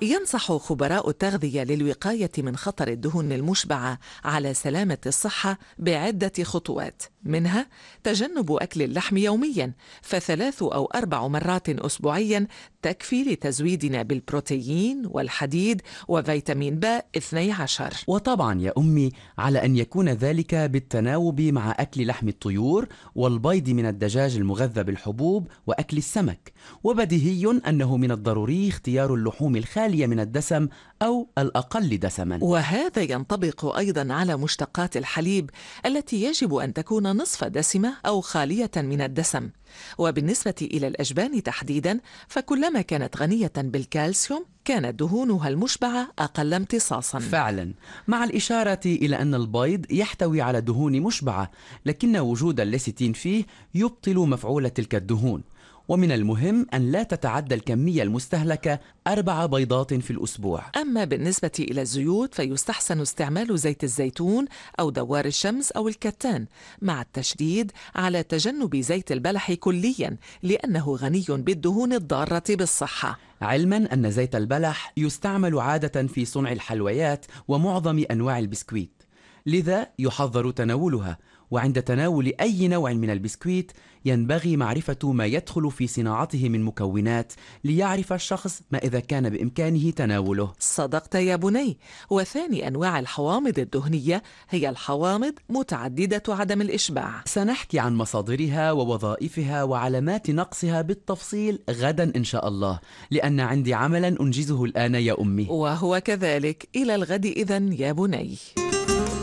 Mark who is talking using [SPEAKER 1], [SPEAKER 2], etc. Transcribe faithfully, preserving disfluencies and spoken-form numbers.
[SPEAKER 1] ينصح خبراء التغذية للوقاية من خطر الدهون المشبعة على سلامة الصحة بعدة خطوات، منها تجنب أكل اللحم يومياً، فثلاث أو أربع مرات أسبوعياً تكفي لتزويدنا بالبروتين والحديد وفيتامين ب اثني عشر.
[SPEAKER 2] وطبعا يا أمي على أن يكون ذلك بالتناوب مع أكل لحم الطيور والبيض من الدجاج المغذى بالحبوب وأكل السمك. وبديهي أنه من الضروري اختيار اللحوم الخالية من الدسم أو الأقل دسما.
[SPEAKER 1] وهذا ينطبق أيضا على مشتقات الحليب التي يجب أن تكون نصف دسمة أو خالية من الدسم. وبالنسبة إلى الأجبان تحديدا فكلما كانت غنية بالكالسيوم كانت دهونها المشبعة أقل امتصاصا.
[SPEAKER 2] فعلا، مع الإشارة إلى أن البيض يحتوي على دهون مشبعة، لكن وجود الليستين فيه يبطل مفعول تلك الدهون. ومن المهم أن لا تتعدى الكمية المستهلكة أربع بيضات في الأسبوع.
[SPEAKER 1] أما بالنسبة إلى الزيوت فيستحسن استعمال زيت الزيتون أو دوار الشمس أو الكتان، مع التشديد على تجنب زيت البلح كليا لأنه غني بالدهون الضارة بالصحة.
[SPEAKER 2] علما أن زيت البلح يستعمل عادة في صنع الحلويات ومعظم أنواع البسكويت، لذا يحظر تناولها. وعند تناول أي نوع من البسكويت ينبغي معرفة ما يدخل في صناعته من مكونات ليعرف الشخص ما إذا كان بإمكانه تناوله.
[SPEAKER 1] صدقت يا بني. وثاني أنواع الحوامض الدهنية هي الحوامض متعددة عدم الإشباع.
[SPEAKER 2] سنحكي عن مصادرها ووظائفها وعلامات نقصها بالتفصيل غدا إن شاء الله، لأن عندي عملا أنجزه الآن يا أمي.
[SPEAKER 1] وهو كذلك. إلى الغد إذن يا بني.